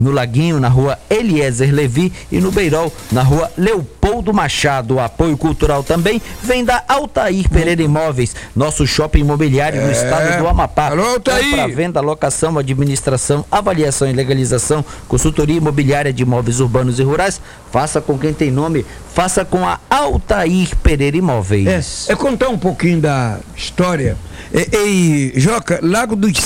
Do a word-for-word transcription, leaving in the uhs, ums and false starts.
no Laguinho, na rua Eliezer Levi, e no Beirol, na rua Leopoldo Machado. O apoio cultural também vem da Altair Pereira Imóveis, nosso shopping imobiliário é. no estado do Amapá. Alô, Altair! Para venda, locação, administração, avaliação e legalização, consultoria imobiliária de imóveis urbanos e rurais. Faça com quem tem nome, faça com a Altair Pereira Imóveis. É, é contar um pouquinho da história. Ei, Joca, Lago dos